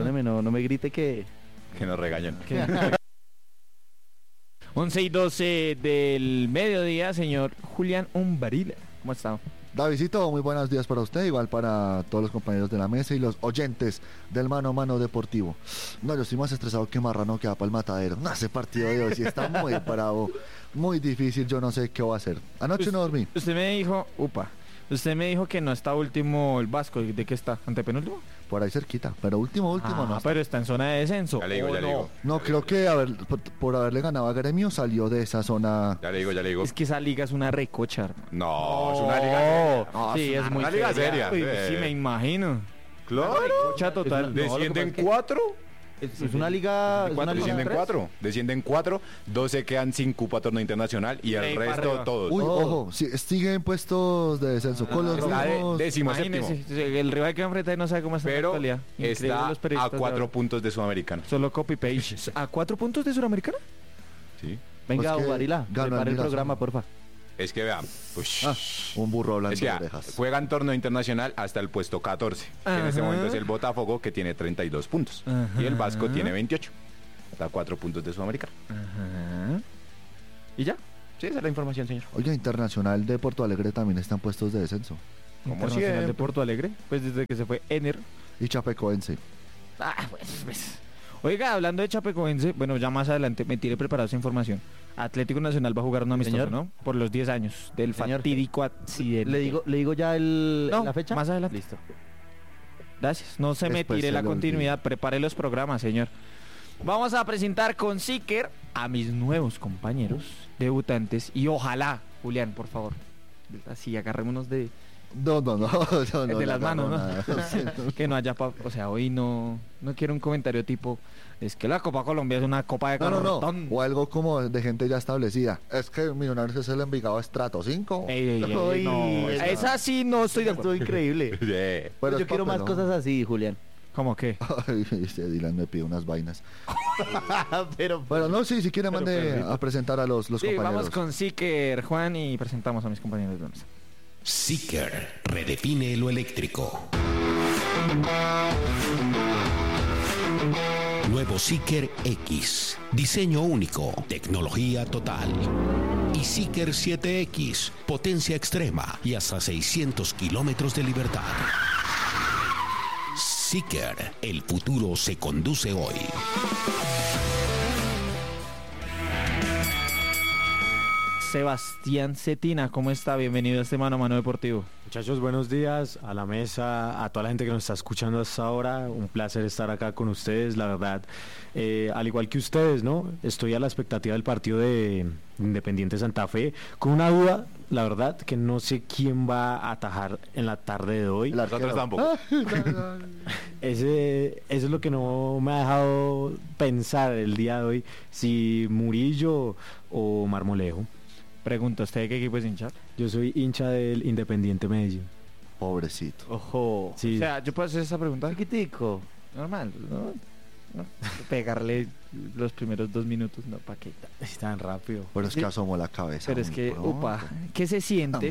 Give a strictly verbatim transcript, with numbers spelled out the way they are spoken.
perdóneme, no, no me grite que... Que nos regañan. Que... once y doce del mediodía, señor Julián Umbarila. ¿Cómo ha estado? Davidcito, muy buenos días para usted, igual para todos los compañeros de la mesa y los oyentes del Mano a Mano Deportivo. No, yo estoy más estresado que Marrano que va para el matadero. No, ese partido de hoy sí está muy bravo, muy difícil, yo no sé qué voy a hacer. Anoche no dormí. Usted me dijo, upa, usted me dijo que no está último el Vasco. ¿De qué está? ¿Antepenúltimo? Por ahí cerquita, pero último, último ah, no. Pero está en zona de descenso. Ya le digo, ya le no? digo. No, creo que haber, por, por haberle ganado a Gremio salió de esa zona. Ya le digo, ya le digo. Es que esa liga es una recocha, hermano. No, es una liga seria. No, sí, es, una, muy una liga seria. Uy, eh. sí, me imagino. Claro. Recocha total. Descienden no, que... cuatro. Es, es una liga... Es una liga Descienden tres. cuatro. Descienden cuatro. Dos se quedan sin cupo a torneo internacional y el Ey, para resto arriba. todos. Uy, Oh. ojo, sí, siguen puestos de descenso con los está de mismos- décimo séptimo. Imagínese, el rival que enfrenta no sabe cómo está en la Pero actualidad. Increíble está los a periodistas de cuatro ahora. puntos de Sudamericano. Solo copy paste. ¿A cuatro puntos de Suramericana? Sí. Venga, Pues que Umbarila, ganó el prepare el Mirazón. programa, porfa. Es que vean. ush. Ah, un burro hablando Es que, de ah, orejas. juegan torneo internacional hasta el puesto catorce. Que en este Ajá. momento es el Botafogo, que tiene treinta y dos puntos. Ajá. Y el Vasco tiene veintiocho. Está a cuatro puntos de Sudamericano. Ajá. ¿Y ya? Sí, esa es la información, señor. Oiga, Internacional de Porto Alegre también están puestos de descenso. Como Internacional siempre. de Porto Alegre. Pues desde que se fue Ener. Y Chapecoense. Ah, pues, pues. Oiga, hablando de Chapecoense, bueno, ya más adelante me tiré preparado esa información. Atlético Nacional va a jugar un amistoso, Señor. ¿no? Por los diez años del Señor. fatídico accidente. ¿Le digo, ¿Le digo ya el, No, la fecha? más adelante. Listo. Gracias. No se me Después tire se la lo continuidad. Prepare los programas, señor. Vamos a presentar con Seeker a mis nuevos compañeros debutantes. Y ojalá, Julián, por favor. Así, agarrémonos de, No, no, no. no, no de le las manos, agarro ¿no? nada. Que no haya... pa- o sea, hoy no... No quiero un comentario tipo... Es que la Copa Colombia es una copa de No, no, no. cartón. O algo como de gente ya establecida. Es que Millonarios es el Envigado Estrato cinco. Ey, ey, ey, Uy, no, esa- esa sí no estoy de acuerdo. Estuvo increíble. Yeah. Pero Yo es quiero más papelón. cosas así, Julián. ¿Cómo qué? Ay, este Dylan me pide unas vainas. Pero... Bueno, no, sí, si quiere Pero, mande perrito. a presentar a los, los Sí, compañeros. vamos con Seeker, Juan, y presentamos a mis compañeros de mesa. Seeker redefine lo eléctrico. Nuevo Seeker X. Diseño único. Tecnología total. Y Seeker siete X. Potencia extrema y hasta seiscientos kilómetros de libertad. Seeker. El futuro se conduce hoy. Sebastián Cetina, ¿cómo está? Bienvenido a este Mano a Mano Deportivo. Muchachos, buenos días a la mesa, a toda la gente que nos está escuchando hasta ahora. Un placer estar acá con ustedes, la verdad. Eh, al igual que ustedes, ¿no? Estoy a la expectativa del partido de Independiente Santa Fe, con una duda, la verdad, que no sé quién va a atajar en la tarde de hoy. El arquero. Nosotros tampoco. Ese, eso es lo que no me ha dejado pensar el día de hoy, si Murillo o Marmolejo. Pregunta, ¿usted de qué equipo es hinchar? Yo soy hincha del Independiente Medellín. Pobrecito. Ojo. Sí. O sea, ¿yo puedo hacer esa pregunta? Chiquitico. Normal, ¿no? ¿No? Pegarle los primeros dos minutos, no, ¿para qué? Es tan rápido. Pero es que asomó la cabeza. Pero es muy que, pronto. upa, ¿qué se siente